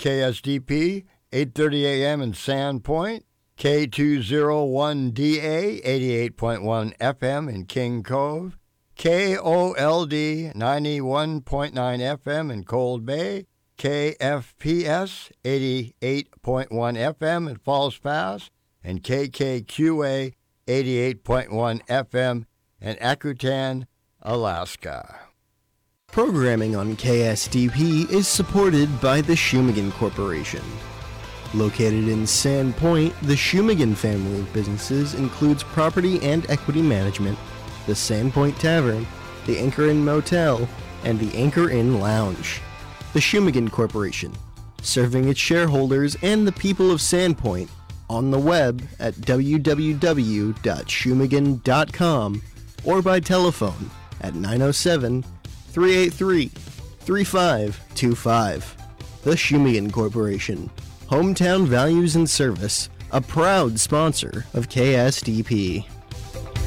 KSDP, 8:30 a.m. in Sandpoint, K201DA, 88.1 FM in King Cove, KOLD, 91.9 FM in Cold Bay, KFPS, 88.1 FM in Falls Pass, and KKQA, 88.1 FM in Akutan, Alaska. Programming on KSDP is supported by the Shumagan Corporation. Located in Sandpoint, the Shumagan family of businesses includes property and equity management, the Sandpoint Tavern, the Anchor Inn Motel, and the Anchor Inn Lounge. The Shumagan Corporation, serving its shareholders and the people of Sandpoint on the web at www.shumagan.com or by telephone at 907-383-3525. The Shumagan Corporation, Hometown Values and Service, a proud sponsor of KSDP.